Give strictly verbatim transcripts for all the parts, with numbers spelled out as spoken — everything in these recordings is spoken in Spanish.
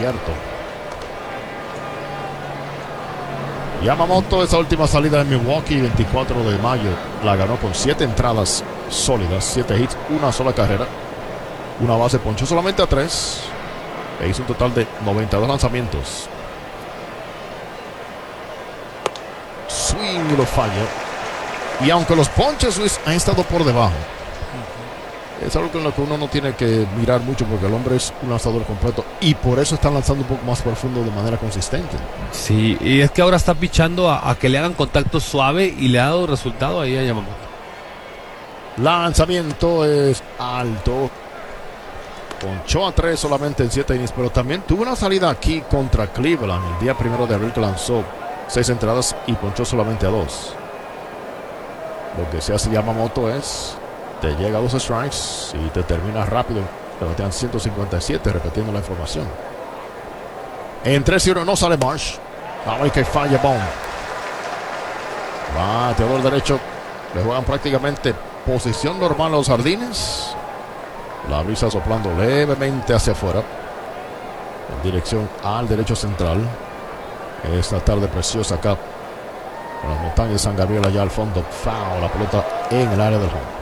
abierto. Yamamoto, esa última salida de Milwaukee, veinticuatro de mayo, la ganó con siete entradas sólidas, siete hits, una sola carrera, una base, ponchó solamente a tres e hizo un total de noventa y dos lanzamientos. Swing y lo falla. Y aunque los ponches, Luis, han estado por debajo, es algo con lo que uno no tiene que mirar mucho porque el hombre es un lanzador completo y por eso está lanzando un poco más profundo de manera consistente. Sí, y es que ahora está pichando a, a que le hagan contacto suave y le ha dado resultado ahí a Yamamoto. Lanzamiento es alto. Ponchó a tres solamente en siete innings, pero también tuvo una salida aquí contra Cleveland el día primero de abril que lanzó seis entradas y ponchó solamente a dos. Lo que se hace Yamamoto es te llega a dos strikes y te termina rápido. Te batean ciento cincuenta y siete, repitiendo la información. En tres y uno no sale Marsh. A ver que falla Bond. Bateador derecho. Le juegan prácticamente posición normal a los jardines. La brisa soplando levemente hacia afuera, en dirección al derecho central. Esta tarde preciosa acá con las montañas de San Gabriel allá al fondo. Foul, la pelota en el área del home.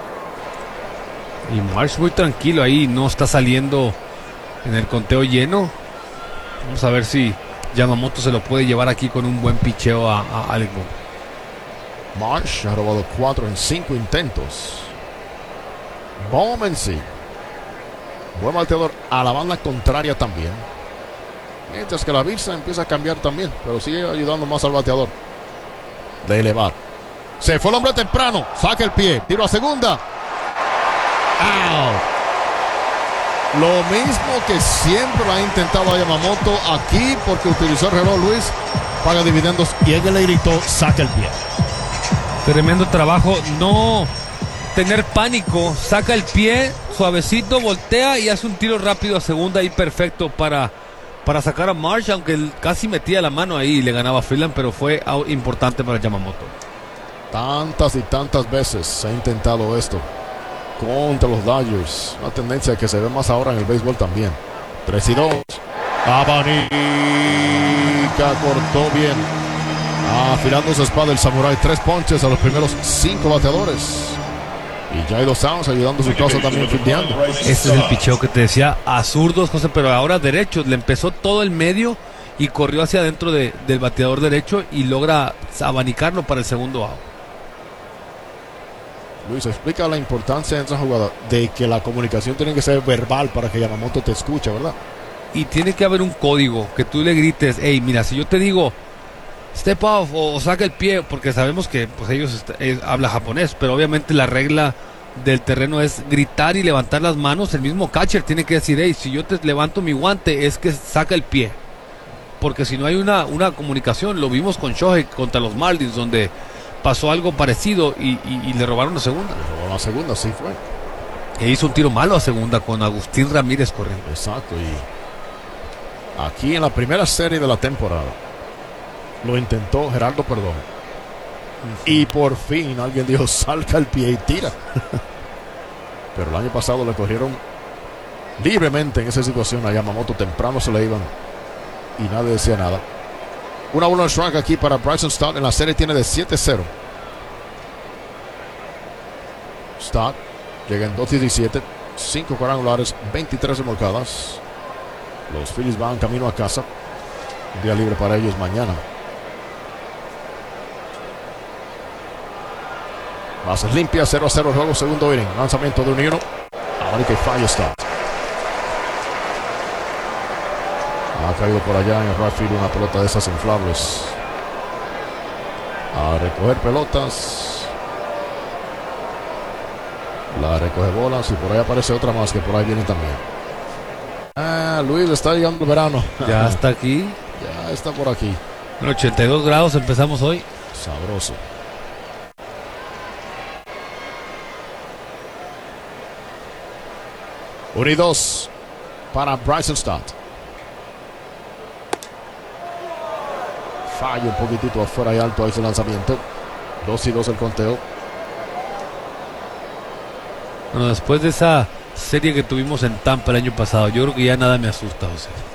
Y Marsh muy tranquilo ahí, no está saliendo en el conteo lleno. Vamos a ver si Yamamoto se lo puede llevar aquí con un buen picheo a, a Alec Bohm. Marsh ha robado cuatro en cinco intentos. Bowman sí. Buen bateador a la banda contraria también. Mientras que la vista empieza a cambiar también, pero sigue ayudando más al bateador de elevar. Se fue el hombre temprano, saca el pie, tiro a segunda. Out. Lo mismo que siempre lo ha intentado a Yamamoto aquí, porque utilizó el reloj, Luis, paga dividendos y ella le gritó, saca el pie. Tremendo trabajo, no tener pánico, saca el pie, suavecito, voltea y hace un tiro rápido a segunda y perfecto para, para sacar a Marsh, aunque él casi metía la mano ahí y le ganaba a Freeland, pero fue importante para Yamamoto. Tantas y tantas veces se ha intentado esto contra los Dodgers, una tendencia que se ve más ahora en el béisbol también. tres y dos. Abanica cortó bien, afilando su espada el Samurai. Tres ponches a los primeros cinco bateadores. Y ya hay dos outs ayudando a su causa también fildeando. Este es el picheo que te decía, a zurdos, José, pero ahora derechos. Le empezó todo el medio y corrió hacia adentro de, del bateador derecho y logra abanicarlo para el segundo out. Luis, explica la importancia de esa jugada, de que la comunicación tiene que ser verbal para que Yamamoto te escuche, ¿verdad? Y tiene que haber un código, que tú le grites, hey, mira, si yo te digo step off o, o saca el pie, porque sabemos que pues ellos eh, hablan japonés, pero obviamente la regla del terreno es gritar y levantar las manos. El mismo catcher tiene que decir, hey, si yo te levanto mi guante es que saca el pie, porque si no hay una, una comunicación. Lo vimos con Shohei contra los Marlins, donde pasó algo parecido y, y, y le robaron la segunda. Le robaron la segunda, sí fue. E hizo un tiro malo a segunda con Agustín Ramírez corriendo. Exacto, y aquí en la primera serie de la temporada lo intentó Gerardo Perdomo. Uh-huh. Y por fin alguien dijo, salga el pie y tira. Pero el año pasado le corrieron libremente en esa situación a Yamamoto. Temprano se le iban y nadie decía nada. Una bola de strike aquí para Bryson Stott. En la serie tiene de siete cero. Stott llega en dos diecisiete, cinco cuadrangulares, veintitrés remolcadas. Los Phillies van camino a casa. Un día libre para ellos mañana. Bases limpias, cero a cero el juego, segundo inning. Lanzamiento de un y uno. Ahora que falla Stott. Ha caído por allá en el right field una pelota de esas inflables. A recoger pelotas. La recoge bolas y por ahí aparece otra más que por ahí viene también. Ah, Luis, está llegando el verano. Ya está aquí. Ya está por aquí. En ochenta y dos grados empezamos hoy. Sabroso. uno y dos para Bryson Stott. Falla un poquitito afuera y alto a ese lanzamiento. dos y dos el conteo. Bueno, después de esa serie que tuvimos en Tampa el año pasado, yo creo que ya nada me asusta, José.